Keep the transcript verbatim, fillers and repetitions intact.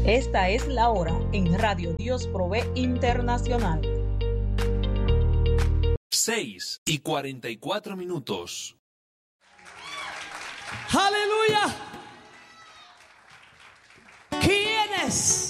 Esta es la hora en Radio Dios Provee Internacional. seis y cuarenta y cuatro minutos. Aleluya. ¿Quiénes